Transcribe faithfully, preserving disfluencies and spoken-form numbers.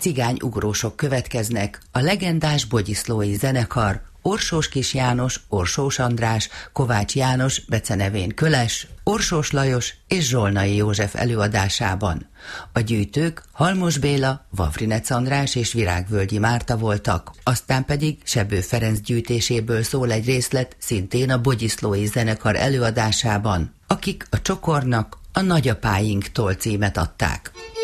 cigányugrósok következnek, a legendás Bogyiszlói zenekar, Orsós Kis János, Orsós András, Kovács János, becenevén Köles, Orsós Lajos és Zsolnai József előadásában. A gyűjtők Halmos Béla, Vavrinec András és Virágvölgyi Márta voltak, aztán pedig Sebő Ferenc gyűjtéséből szól egy részlet szintén a Bogyiszlói zenekar előadásában, akik a csokornak a Nagyapáinktól címet adták.